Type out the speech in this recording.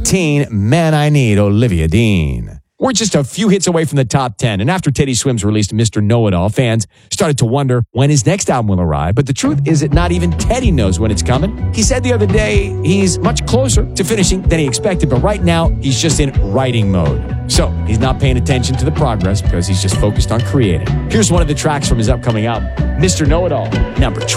18, Man I Need, Olivia Dean. We're just a few hits away from the top 10, and after Teddy Swims released Mr. Know-It-All, fans started to wonder when his next album will arrive, but the truth is that not even Teddy knows when it's coming. He said the other day he's much closer to finishing than he expected, but right now he's just in writing mode. So he's not paying attention to the progress because he's just focused on creating. Here's one of the tracks from his upcoming album, Mr. Know-It-All, number 12.